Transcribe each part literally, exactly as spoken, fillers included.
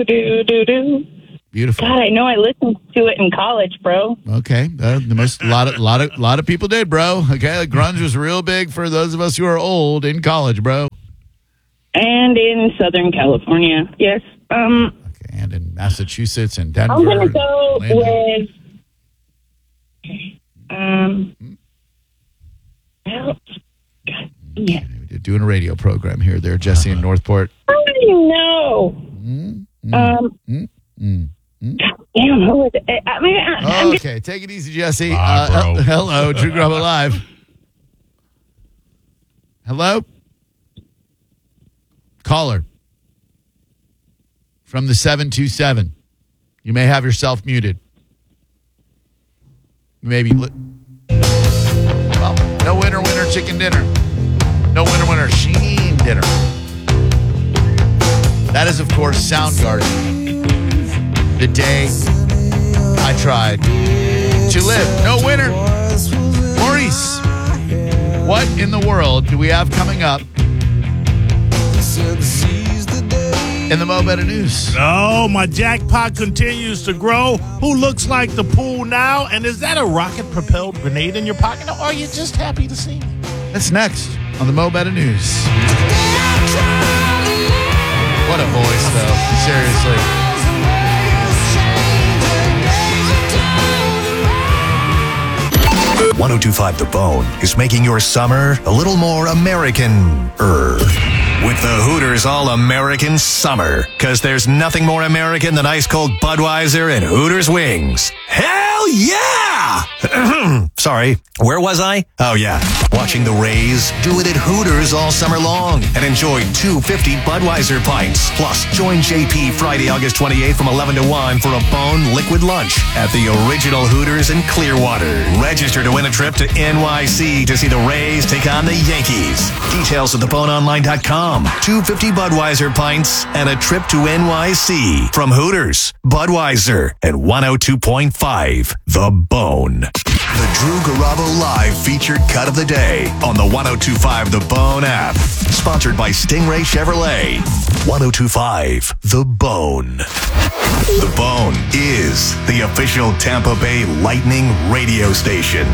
do, do, do, do. Beautiful. God, I know I listened to it in college, bro. Okay, uh, the most a lot of lot of lot of people did, bro. Okay, grunge was real big for those of us who are old in college, bro. And in Southern California, yes. Um, okay, and in Massachusetts and Denver. I'm gonna go Atlanta. with um. Well, God, yeah. We're doing a radio program here, there, Jesse in Northport. I know. Mm, mm, Um. mm, mm. Damn, who is it? I mean, I, I'm just, Okay, take it easy, Jesse. Ah, Uh, bro. he- hello, True Grub Live. Hello? Caller from the seven two seven. You may have yourself muted. Maybe. Li- well, no winner, winner, chicken dinner. No winner, winner, Sheen dinner. That is, of course, Soundgarden. The day I tried to live. No winner. Maurice, what in the world do we have coming up in the Mo Better News? Oh, my jackpot continues to grow. Who looks like the pool now? And is that a rocket-propelled grenade in your pocket, or are you just happy to see me? That's next on the Mo Better News. What a voice, though. Seriously. one oh two point five The Bone is making your summer a little more American-er. With the Hooters All-American Summer. Because there's nothing more American than ice-cold Budweiser and Hooters wings. Hell yeah! Sorry, where was I? Oh, yeah. Watching the Rays do it at Hooters all summer long. And enjoy two fifty Budweiser pints. Plus, join J P Friday, August twenty-eighth from eleven to one for a Bone liquid lunch at the original Hooters in Clearwater. Register to win a trip to N Y C to see the Rays take on the Yankees. Details at the bone online dot com. two fifty Budweiser pints and a trip to N Y C from Hooters, Budweiser, and one oh two point five The Bone. The Drew Garabo Live featured cut of the day on the one oh two point five The Bone app. Sponsored by Stingray Chevrolet. one oh two point five The Bone. The Bone is the official Tampa Bay Lightning radio station.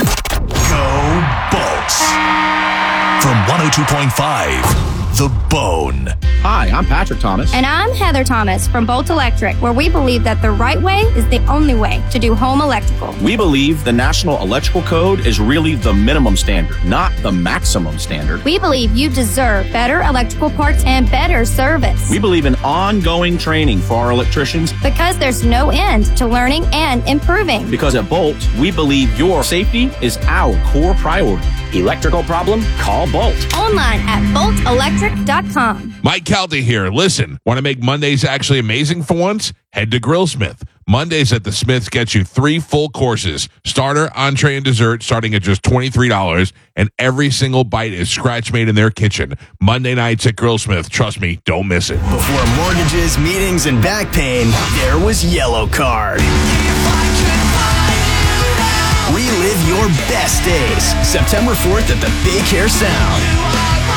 Go Bolts. From one oh two point five The Bone. Hi, I'm Patrick Thomas. And I'm Heather Thomas from Bolt Electric, where we believe that the right way is the only way to do home electrical. We believe the National Electrical Code is really the minimum standard, not the maximum standard. We believe you deserve better electrical parts and better service. We believe in ongoing training for our electricians. Because there's no end to learning and improving. Because at Bolt, we believe your safety is our core priority. Electrical problem? Call Bolt. Online at bolt electric dot com. Mike Calta here. Listen, want to make Mondays actually amazing for once? Head to Grillsmith. Mondays at the Smiths gets you three full courses, starter, entree, and dessert, starting at just twenty-three dollars, and every single bite is scratch-made in their kitchen. Monday nights at Grillsmith. Trust me, don't miss it. Before mortgages, meetings, and back pain, there was Yellow Card. Relive your best days. September fourth at the Big Hair Sound.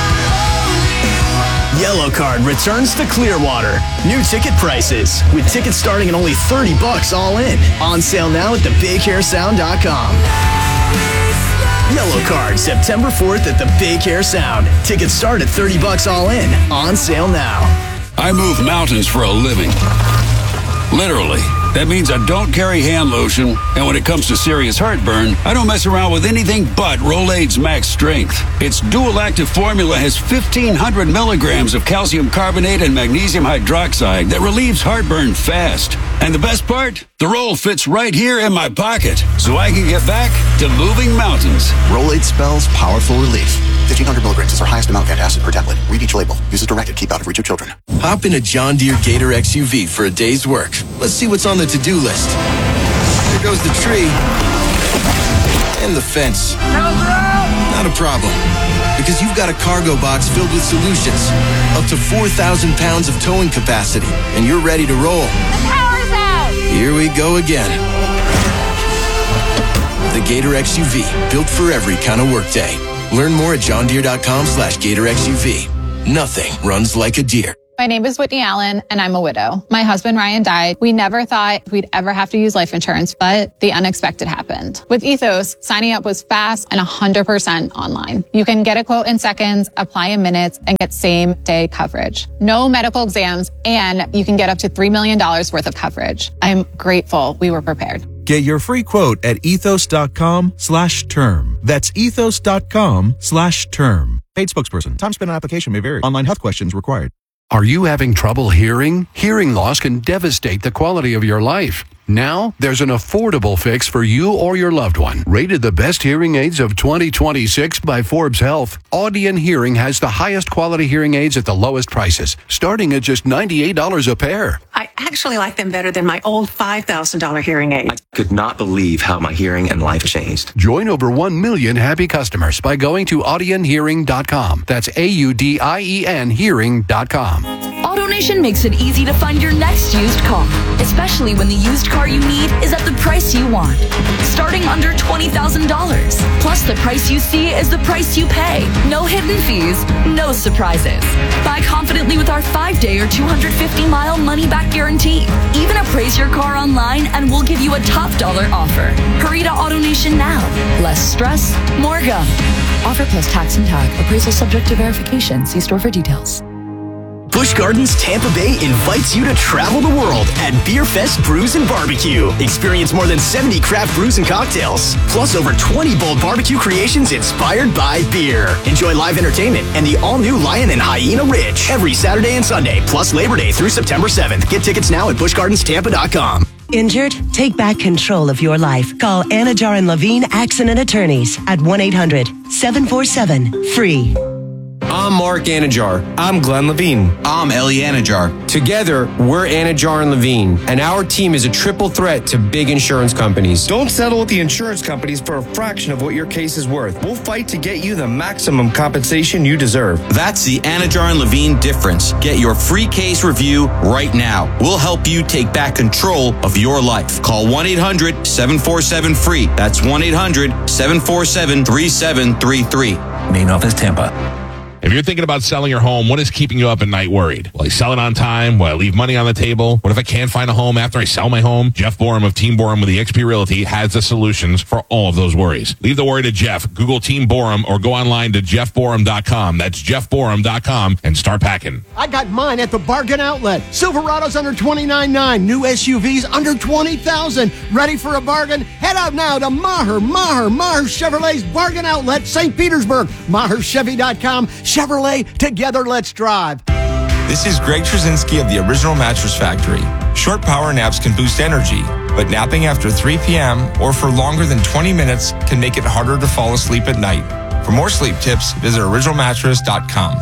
Yellow Card returns to Clearwater. New ticket prices, with tickets starting at only thirty bucks all in. On sale now at the big hair sound dot com. Yellow Card, September fourth at the Big Hair Sound. Tickets start at thirty bucks all in. On sale now. I move mountains for a living. Literally. That means I don't carry hand lotion, and when it comes to serious heartburn, I don't mess around with anything but Rolaids Max Strength. Its dual-active formula has fifteen hundred milligrams of calcium carbonate and magnesium hydroxide that relieves heartburn fast. And the best part? The roll fits right here in my pocket, so I can get back to moving mountains. Rolaids spells powerful relief. fifteen hundred milligrams is our highest amount of antacid per tablet. Read each label. Use as directed. Keep out of reach of children. Hop in a John Deere Gator X U V for a day's work. Let's see what's on the to-do list. There goes the tree. And the fence. Not a problem. Because you've got a cargo box filled with solutions. Up to four thousand pounds of towing capacity. And you're ready to roll. The power's out! Here we go again. The Gator X U V. Built for every kind of workday. Learn more at john deere dot com slash gator X U V. Nothing runs like a deer. My name is Whitney Allen, and I'm a widow. My husband, Ryan, died. We never thought we'd ever have to use life insurance, but the unexpected happened. With Ethos, signing up was fast and one hundred percent online. You can get a quote in seconds, apply in minutes, and get same-day coverage. No medical exams, and you can get up to three million dollars worth of coverage. I'm grateful we were prepared. Get your free quote at ethos.com slash term. That's ethos.com slash term. Paid spokesperson. Time spent on application may vary. Online health questions required. Are you having trouble hearing? Hearing loss can devastate the quality of your life. Now, there's an affordable fix for you or your loved one. Rated the best hearing aids of twenty twenty-six by Forbes Health, Audion Hearing has the highest quality hearing aids at the lowest prices, starting at just ninety-eight dollars a pair. I actually like them better than my old five thousand dollars hearing aid. I could not believe how my hearing and life changed. Join over one million happy customers by going to audion hearing dot com. That's A U D I E N hearing dot com. AutoNation makes it easy to find your next used car, especially when the used car you need is at the price you want. Starting under twenty thousand dollars. Plus, the price you see is the price you pay. No hidden fees, no surprises. Buy confidently with our five-day or two hundred fifty mile money-back guarantee. Even appraise your car online and we'll give you a top dollar offer. Hurry to AutoNation now. Less stress, more go. Offer plus tax and tag. Appraisal subject to verification. See store for details. Busch Gardens Tampa Bay invites you to travel the world at Beer Fest Brews and Barbecue. Experience more than seventy craft brews and cocktails, plus over twenty bold barbecue creations inspired by beer. Enjoy live entertainment and the all-new Lion and Hyena Ridge every Saturday and Sunday, plus Labor Day through September seventh. Get tickets now at busch gardens tampa dot com. Injured? Take back control of your life. Call Anajar and Levine Accident Attorneys at one eight hundred seven four seven free. I'm Mark Anajar. I'm Glenn Levine. I'm Ellie Anajar. Together, we're Anajar and Levine, and our team is a triple threat to big insurance companies. Don't settle with the insurance companies for a fraction of what your case is worth. We'll fight to get you the maximum compensation you deserve. That's the Anajar and Levine difference. Get your free case review right now. We'll help you take back control of your life. Call one eight hundred seven four seven free. That's one eight hundred seven four seven three seven three three. Main office, Tampa. If you're thinking about selling your home, what is keeping you up at night worried? Will I sell it on time? Will I leave money on the table? What if I can't find a home after I sell my home? Jeff Borum of Team Borum with eXp Realty has the solutions for all of those worries. Leave the worry to Jeff. Google Team Borum or go online to jeff borum dot com. That's jeff borum dot com and start packing. I got mine at the Bargain Outlet. Silverado's under twenty-nine nine. New S U Vs under twenty thousand. Ready for a bargain? Head out now to Maher, Maher, Maher Chevrolet's Bargain Outlet, Saint Petersburg. maher chevy dot com. Chevrolet, together let's drive. This is Greg Trzynski of the Original Mattress Factory. Short power naps can boost energy, but napping after three p.m. or for longer than twenty minutes can make it harder to fall asleep at night. For more sleep tips, visit original mattress dot com.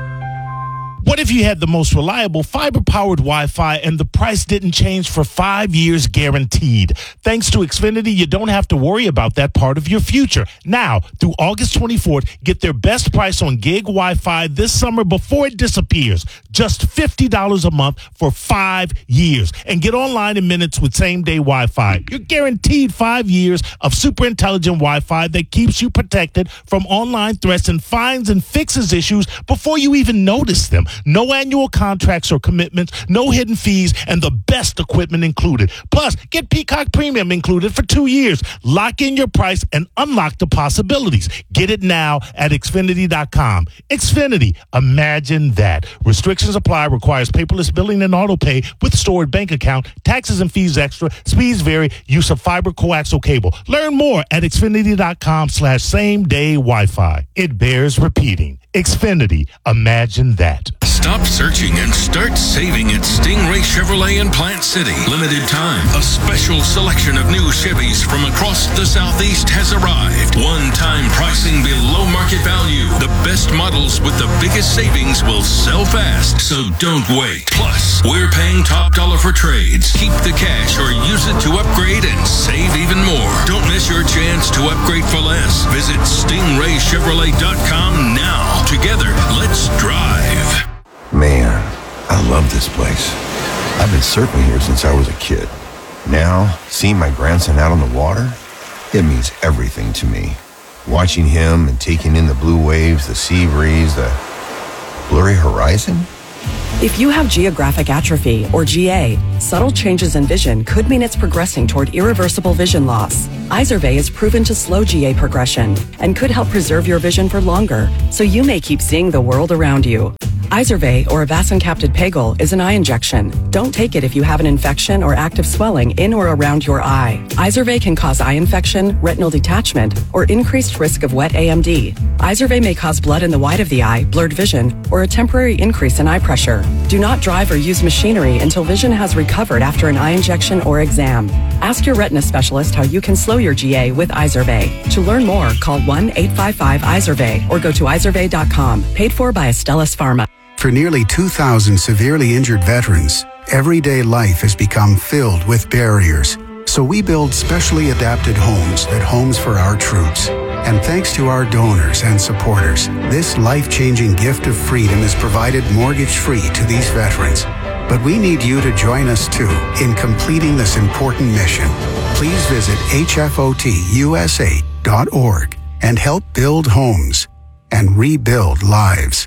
What if you had the most reliable fiber-powered Wi-Fi and the price didn't change for five years guaranteed? Thanks to Xfinity, you don't have to worry about that part of your future. Now, through August twenty-fourth, get their best price on gig Wi-Fi this summer before it disappears. Just fifty dollars a month for five years. And get online in minutes with same-day Wi-Fi. You're guaranteed five years of super intelligent Wi-Fi that keeps you protected from online threats and finds and fixes issues before you even notice them. No annual contracts or commitments, no hidden fees, and the best equipment included. Plus, get Peacock Premium included for two years. Lock in your price and unlock the possibilities. Get it now at xfinity dot com. Xfinity, imagine that. Restrictions apply, requires paperless billing and auto pay with stored bank account, taxes and fees extra, speeds vary, use of fiber coaxial cable. Learn more at xfinity dot com slash same day Wi-Fi. It bears repeating. Xfinity, imagine that. Stop searching and start saving at Stingray Chevrolet in Plant City. Limited time. A special selection of new Chevys from across the Southeast has arrived. One-time pricing below market value. The best models with the biggest savings will sell fast, so don't wait. Plus, we're paying top dollar for trades. Keep the cash or use it to upgrade and save even more. Don't miss your chance to upgrade for less. Visit stingray chevrolet dot com now. Together, let's drive. Man, I love this place. I've been surfing here since I was a kid. Now, seeing my grandson out on the water, it means everything to me. Watching him and taking in the blue waves, the sea breeze, the blurry horizon, If you have geographic atrophy, or G A, subtle changes in vision could mean it's progressing toward irreversible vision loss. Izervay is proven to slow G A progression and could help preserve your vision for longer, so you may keep seeing the world around you. Izervay, or avacincaptad pegol, is an eye injection. Don't take it if you have an infection or active swelling in or around your eye. Izervay can cause eye infection, retinal detachment, or increased risk of wet A M D. Izervay may cause blood in the white of the eye, blurred vision, or a temporary increase in eye pressure. Do not drive or use machinery until vision has recovered after an eye injection or exam. Ask your retina specialist how you can slow your G A with Izervay. To learn more, call one eight five five Izervay or go to izervay dot com. Paid for by Astellas Pharma. For nearly two thousand severely injured veterans, everyday life has become filled with barriers. So we build specially adapted homes at Homes for Our Troops. And thanks to our donors and supporters, this life-changing gift of freedom is provided mortgage-free to these veterans. But we need you to join us too in completing this important mission. Please visit H F O T U S A dot org and help build homes and rebuild lives.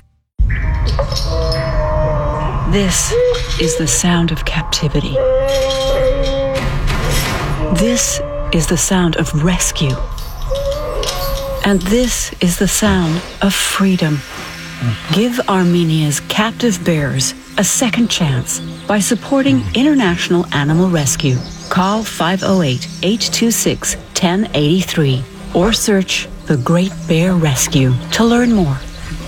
This is the sound of captivity. This is the sound of rescue. And this is the sound of freedom. Give Armenia's captive bears a second chance by supporting International Animal Rescue. Call five oh eight, eight two six, one oh eight three or search The Great Bear Rescue to learn more.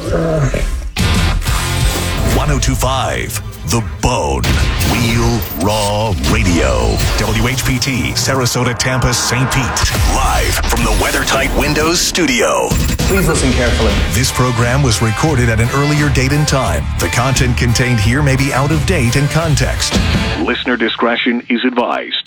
one oh two point five The Bone. Real Raw Radio. W H P T, Sarasota, Tampa, Saint Pete. Live from the WeatherTight Windows studio. Please listen carefully. This program was recorded at an earlier date and time. The content contained here may be out of date and context. Listener discretion is advised.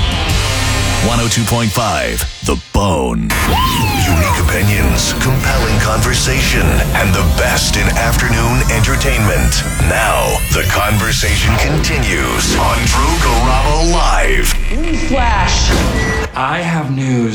one oh two point five The Bone. Unique opinions, compelling conversation, and the best in afternoon entertainment. Now, the conversation continues on Drew Garabo Live. Flash. I have news.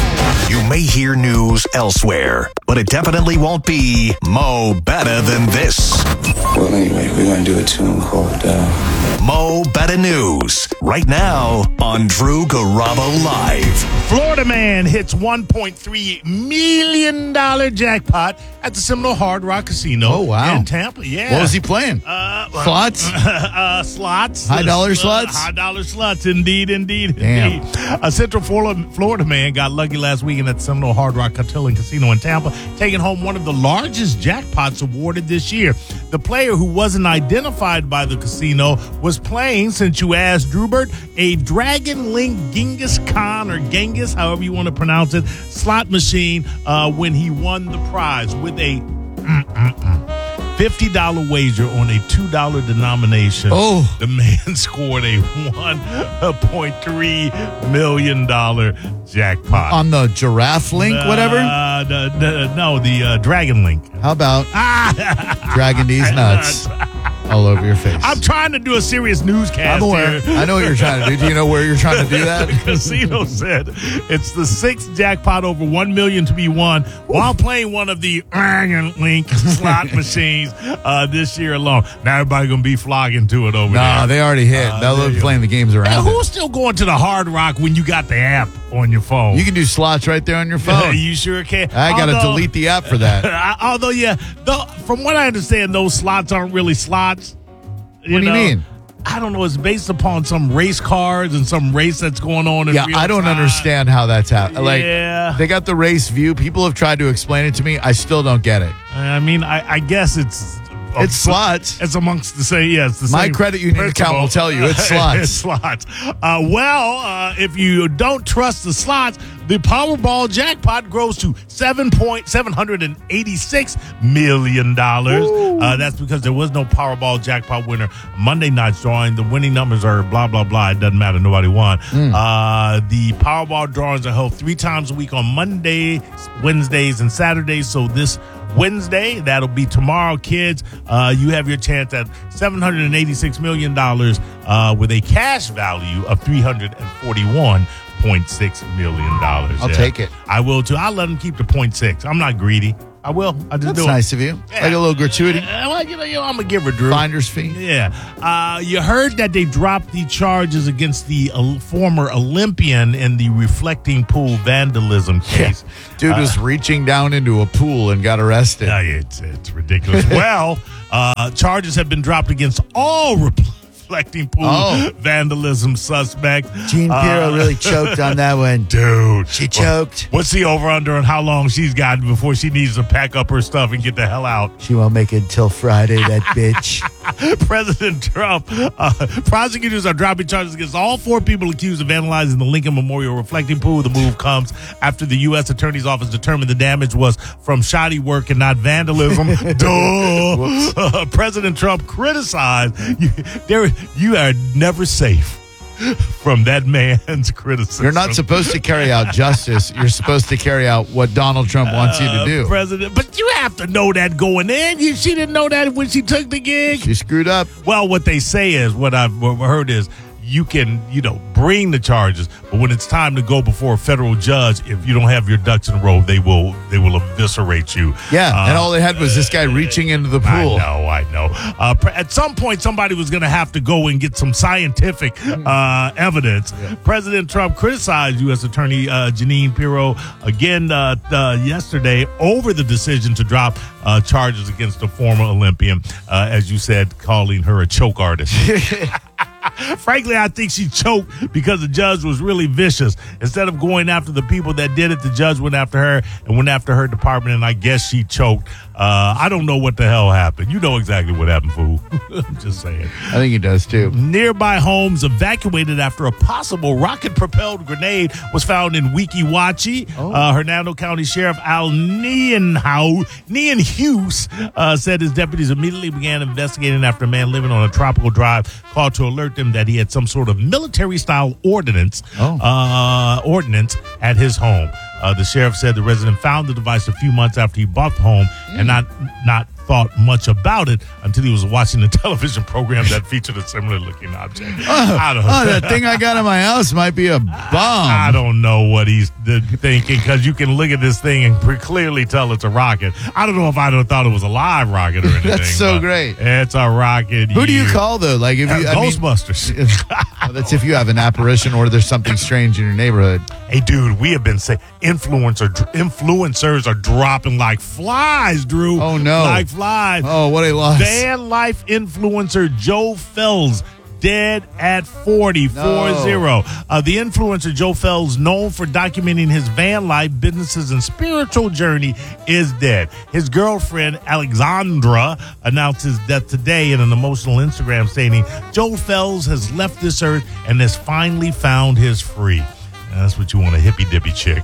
You may hear news elsewhere, but it definitely won't be Mo Better Than This. Well, anyway, we're going to do a tune called uh... Mo Better News, right now on Drew Garabo Live. Florida man hits one point three million dollars jackpot at the Seminole Hard Rock Casino oh, wow. in Tampa. Yeah. What was he playing? Uh, slots? uh, slots. High dollar uh, slots? High dollar slots, indeed, indeed, Damn. indeed. A Central Florida, Florida man got lucky last weekend at the Seminole Hard Rock Hotel and Casino in Tampa, taking home one of the largest jackpots awarded this year. The player, who wasn't identified by the casino, was playing, since you asked, Drewbert, a Dragon Link Genghis Khan, or Genghis, however you want to pronounce it, slot machine uh, when he won the prize with a mm-mm-mm, fifty dollars wager on a two dollars denomination. Oh. The man scored a one point three million dollars jackpot. On the Giraffe Link, uh, whatever? The, the, no, the uh, Dragon Link. How about dragging these nuts all over your face? I'm trying to do a serious newscast. I'm aware. Here. I know what you're trying to do. Do you know where you're trying to do that? The casino said it's the sixth jackpot over one million dollars to be won while playing one of the Dragon Link slot machines uh, this year alone. Now everybody's going to be flogging to it over nah, there. No, they already hit. Uh, They'll be playing the games around hey, it. Who's still going to the Hard Rock when you got the app on your phone? You can do slots right there on your phone. You sure can. I got to delete the app for that. Although, yeah, though, from what I understand, those slots aren't really slots. You what do know? you mean? I don't know. It's based upon some race cards and some race that's going on in yeah, real I don't time. understand how that's happening. Like, yeah. They got the race view. People have tried to explain it to me. I still don't get it. I mean, I, I guess it's... It's slots. It's amongst the same, yeah, it's the My same credit union principle. account will tell you it's slots. It's slots. Uh, well, uh, if you don't trust the slots, the Powerball jackpot grows to seven point seven eight six million dollars. Uh, that's because there was no Powerball jackpot winner Monday night's drawing. The winning numbers are blah, blah, blah. It doesn't matter. Nobody won. Mm. Uh, the Powerball drawings are held three times a week on Monday, Wednesdays, and Saturdays. So this Wednesday, that'll be tomorrow, kids. Uh, you have your chance at seven hundred eighty-six million dollars uh, with a cash value of three hundred forty-one point six million dollars. I'll yeah. take it. I will, too. I'll let them keep the point six. I'm not greedy. I will. I just That's do nice it. of you. Yeah. Like a little gratuity. Uh, well, you know, you know, I'm going to give her, Drew. Finder's fee. Yeah. Uh, you heard that they dropped the charges against the uh, former Olympian in the reflecting pool vandalism case. Yeah. Dude uh, was reaching down into a pool and got arrested. Uh, it's, it's ridiculous. Well, uh, charges have been dropped against all reflecting pool oh. vandalism suspects. Jean Pirro uh, really choked on that one. Dude. She choked. What's the over-under on how long she's got before she needs to pack up her stuff and get the hell out? She won't make it until Friday, that bitch. President Trump, uh, prosecutors are dropping charges against all four people accused of vandalizing the Lincoln Memorial reflecting pool. The move comes after the U S Attorney's Office determined the damage was from shoddy work and not vandalism. Duh. Uh, President Trump criticized, you, there, you are never safe from that man's criticism. You're not supposed to carry out justice. You're supposed to carry out what Donald Trump wants uh, you to do. President, but you have to know that going in. You, she didn't know that when she took the gig. She screwed up. Well, what they say is, what I've heard is, you can, you know, bring the charges, but when it's time to go before a federal judge, if you don't have your ducks in a row, they will they will eviscerate you. Yeah, uh, and all they had was this guy uh, reaching into the pool. I know, I know. Uh, at some point, somebody was going to have to go and get some scientific uh, evidence. Yeah. President Trump criticized U S Attorney uh, Jeanine Pirro again uh, uh, yesterday over the decision to drop uh, charges against the former Olympian, uh, as you said, calling her a choke artist. Frankly, I think she choked because the judge was really vicious. Instead of going after the people that did it, the judge went after her and went after her department, and I guess she choked. Uh, I don't know what the hell happened. You know exactly what happened, fool. I'm just saying. I think he does, too. Nearby homes evacuated after a possible rocket-propelled grenade was found in Weeki Wachee. Oh. Uh, Hernando County Sheriff Al Nienhuis uh, said his deputies immediately began investigating after a man living on a tropical drive called to alert them that he had some sort of military-style ordinance, oh. uh, ordinance at his home. Uh, the sheriff said the resident found the device a few months after he bought the home mm. and not not thought much about it until he was watching a television program that featured a similar-looking object. Oh, I don't oh that thing I got in my house might be a bomb. I, I don't know what he's thinking, because you can look at this thing and pretty clearly tell it's a rocket. I don't know if I'd have thought it was a live rocket or anything. That's so great. It's a rocket. Who do you call, though? Like if you uh, Ghostbusters. I mean, well, that's if you have an apparition or there's something strange in your neighborhood. Hey, dude, we have been saying influencer influencers are dropping like flies, Drew. Oh, no. Like flies. Oh, what a loss. Van life influencer Joe Fells dead at forty, no. four zero. Uh, the influencer Joe Fells, known for documenting his van life, businesses, and spiritual journey, is dead. His girlfriend, Alexandra, announced his death today in an emotional Instagram stating, Joe Fells has left this earth and has finally found his free. And that's what you want, a hippy-dippy chick.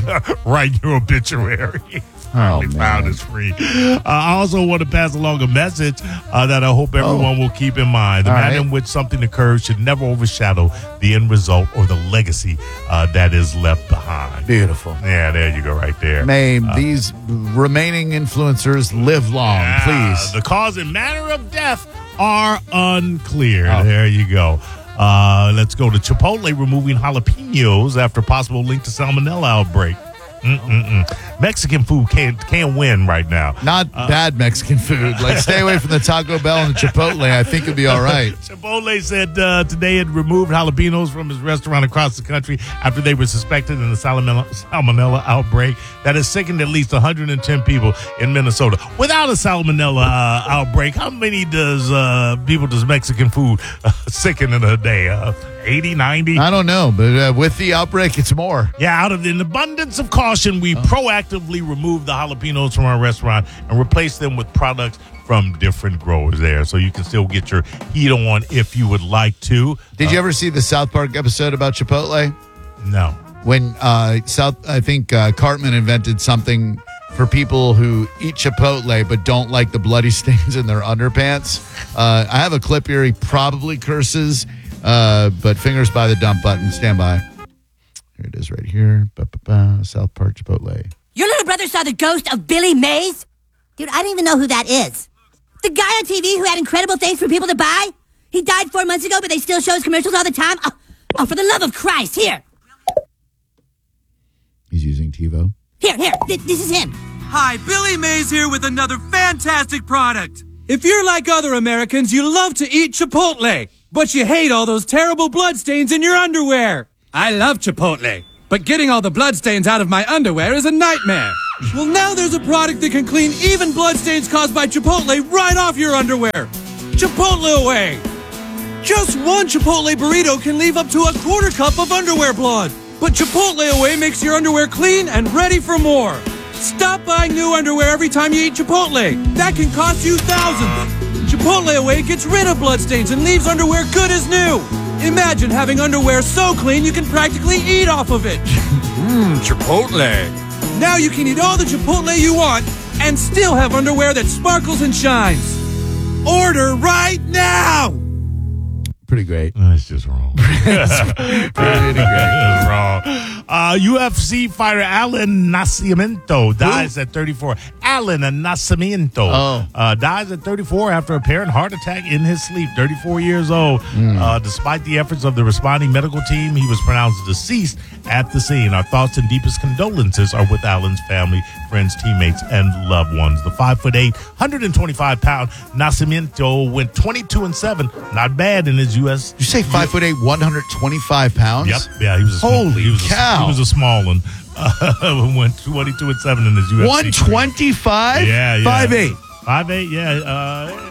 Write your obituary. Oh, man. Found is free. Uh, I also want to pass along a message uh, that I hope everyone oh. will keep in mind. The All manner right. in which something occurs should never overshadow the end result or the legacy uh, that is left behind. Beautiful. Yeah, there you go, right there. May uh, these remaining influencers live long, yeah, please. The cause and manner of death are unclear. Oh. There you go. Uh, let's go to Chipotle removing jalapenos after possible link to salmonella outbreak. Mm-mm-mm. Mexican food can't can't win right now. Not uh, bad Mexican food. Like, stay away from the Taco Bell and the Chipotle. I think it'll be all right. Chipotle said uh, today it removed jalapenos from his restaurant across the country after they were suspected in the salmonella, salmonella outbreak that has sickened at least one hundred ten people in Minnesota. Without a salmonella uh, outbreak, how many does uh, people does Mexican food uh, sicken in a day? Uh, eighty, ninety? I don't know, but uh, with the outbreak, it's more. Yeah, out of an abundance of caution, we oh. proactively removed the jalapenos from our restaurant and replaced them with products from different growers there. So you can still get your heat on if you would like to. Did uh, you ever see the South Park episode about Chipotle? No. When uh, South, I think uh, Cartman invented something for people who eat Chipotle but don't like the bloody stains in their underpants. Uh, I have a clip here. He probably curses. Uh, but fingers by the dump button. Stand by. Here it is right here. Ba-ba-ba. South Park Chipotle. Your little brother saw the ghost of Billy Mays? Dude, I don't even know who that is. The guy on T V who had incredible things for people to buy? He died four months ago, but they still show his commercials all the time? Oh, oh for the love of Christ, here. He's using TiVo. Here, here. Th- this is him. Hi, Billy Mays here with another fantastic product. If you're like other Americans, you love to eat Chipotle, but you hate all those terrible bloodstains in your underwear. I love Chipotle, but getting all the bloodstains out of my underwear is a nightmare. Well, now there's a product that can clean even bloodstains caused by Chipotle right off your underwear. Chipotle Away. Just one Chipotle burrito can leave up to a quarter cup of underwear blood. But Chipotle Away makes your underwear clean and ready for more. Stop buying new underwear every time you eat Chipotle. That can cost you thousands. Chipotle Away gets rid of bloodstains and leaves underwear good as new. Imagine having underwear so clean you can practically eat off of it. Mmm, Chipotle. Now you can eat all the Chipotle you want and still have underwear that sparkles and shines. Order right now! Pretty great. That's just wrong. Pretty great. That's wrong. Uh, U F C fighter Alan Nascimento dies Who? at thirty-four. Alan Nascimento oh. uh, dies at thirty-four after a apparent heart attack in his sleep. thirty-four years old. Mm. Uh, despite the efforts of the responding medical team, he was pronounced deceased at the scene. Our thoughts and deepest condolences are with Alan's family, friends, teammates, and loved ones. The five foot eight, one hundred twenty-five pound Nascimento went twenty-two and seven. Not bad in his U S. Did you say five foot eight, one hundred twenty-five pounds? Yep. Yeah, he was a small, Holy he was cow. A, he was a small one. Uh, went twenty-two and seven in his U F C. one twenty-five? Yeah, yeah. five eight. five eight, yeah. Uh,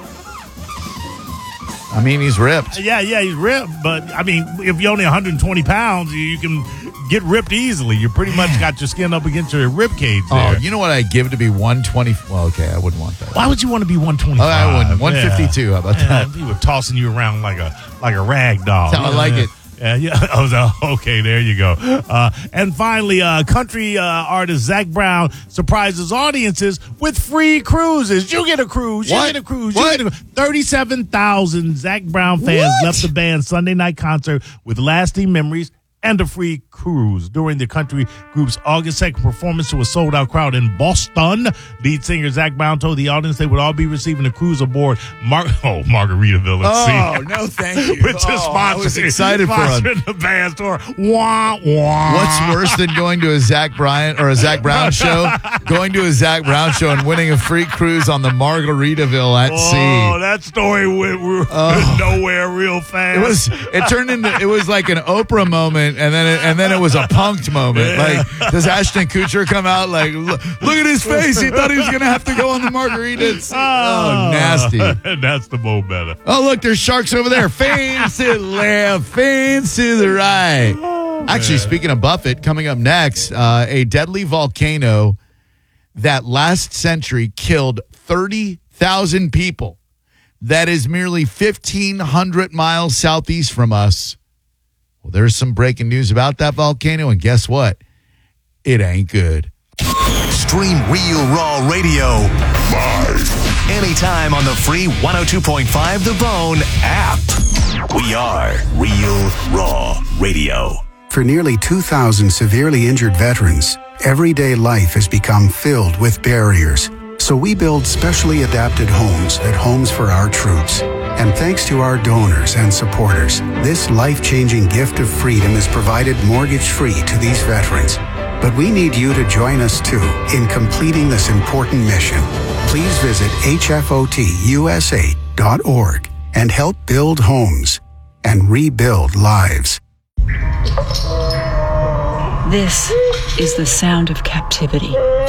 I mean, he's ripped. Yeah, yeah, he's ripped. But, I mean, if you're only one hundred twenty pounds, you, you can get ripped easily. You pretty much got your skin up against your rib cage there. Oh, you know what I'd give to be one twenty? Well, okay, I wouldn't want that. Why would you want to be one twenty-five? Oh, I wouldn't. one fifty-two, yeah. How about yeah, that? He was tossing you around like a like a rag doll. That's how I like it. Yeah, yeah. I was uh, okay. There you go. Uh, and finally, uh, country uh, artist Zach Brown surprises audiences with free cruises. You get a cruise. You What? get a cruise. What? You get a thirty-seven thousand Zach Brown fans What? left the band's Sunday night concert with lasting memories and a free cruise. During the country group's August second performance to a sold-out crowd in Boston, lead singer Zach Brown told the audience they would all be receiving a cruise aboard Mar- oh, Margaritaville at Oh, sea. no, thank you. Which is Oh, I was sponsoring, excited for him. sponsoring the band's tour. Wah, wah. What's worse than going to a Zach Bryan or a Zach Brown show? Going to a Zach Brown show and winning a free cruise on the Margaritaville at Oh, sea. that story went, went Oh. nowhere real fast. It was. It turned into. It was like an Oprah moment, and then it, and then it was a punked moment. Yeah. Like, does Ashton Kutcher come out like, look, look at his face? He thought he was gonna have to go on the margaritas. Oh, nasty. That's the mo better. Oh, look, there's sharks over there. Fins to the left, fins to the right. Oh, Actually, speaking of Buffett, coming up next, uh, a deadly volcano that last century killed thirty thousand people. That is merely fifteen hundred miles southeast from us. Well, there's some breaking news about that volcano, and guess what? It ain't good. Stream Real Raw Radio live anytime on the free one oh two point five The Bone app. We are Real Raw Radio. For nearly two thousand severely injured veterans, everyday life has become filled with barriers. So we build specially adapted homes at Homes for Our Troops. And thanks to our donors and supporters, this life-changing gift of freedom is provided mortgage-free to these veterans. But we need you to join us, too, in completing this important mission. Please visit H F O T U S A dot org and help build homes and rebuild lives. This is the sound of captivity.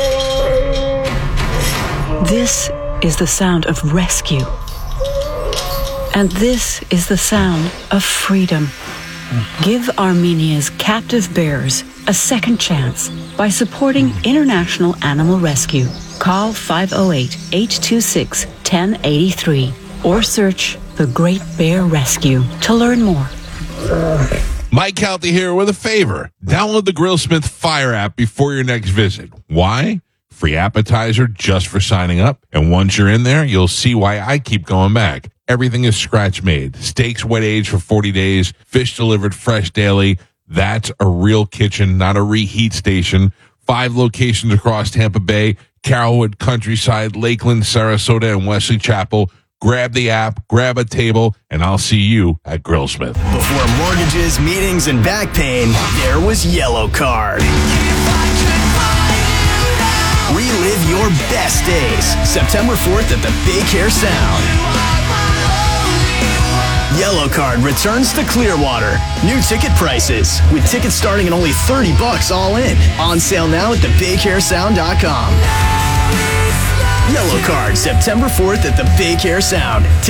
This is the sound of rescue. And this is the sound of freedom. Give Armenia's captive bears a second chance by supporting International Animal Rescue. Call five oh eight, eight two six, one oh eight three or search The Great Bear Rescue to learn more. Mike Calty here with a favor. Download the Grillsmith Fire app before your next visit. Why? Free appetizer just for signing up. And once you're in there, you'll see why I keep going back. Everything is scratch made. Steaks wet aged for forty days. Fish delivered fresh daily. That's a real kitchen, not a reheat station. Five locations across Tampa Bay, Carrollwood, Countryside, Lakeland, Sarasota, and Wesley Chapel. Grab the app, grab a table, and I'll see you at Grillsmith. Before mortgages, meetings, and back pain, there was Yellow Card. Relive your best days. September fourth at the Big Hair Sound. Yellow Card returns to Clearwater. New ticket prices, with tickets starting at only thirty bucks all in. On sale now at the big hair sound dot com. Yellow Card, September fourth at the Big Hair Sound.